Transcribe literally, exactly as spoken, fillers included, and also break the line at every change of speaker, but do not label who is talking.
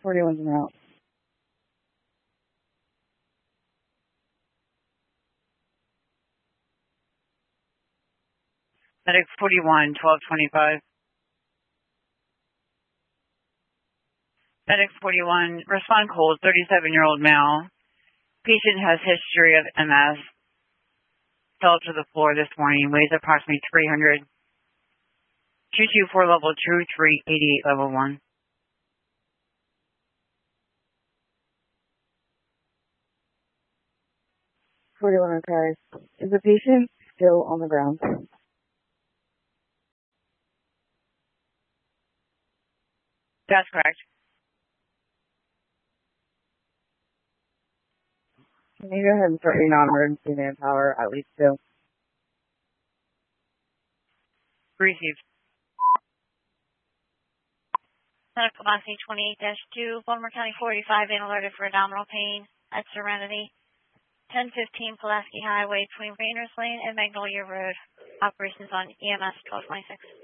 forty-one's en route.
Medic forty-one, twelve twenty-five. Medic forty-one, respond cold, thirty-seven-year-old male. Patient has history of M S. Fell to the floor this morning, weighs approximately three hundred. two two four level two, three eighty-eight level one.
forty-one okay. Is the patient still on the ground?
That's correct.
Can you go ahead and start your non-emergency manpower at least two?
Received.
Medical Pulaski twenty-eight dash two, Baltimore County forty-five, and alerted for abdominal pain at Serenity. ten fifteen Pulaski Highway between Rainers Lane and Magnolia Road. Operations on E M S twelve twenty-six.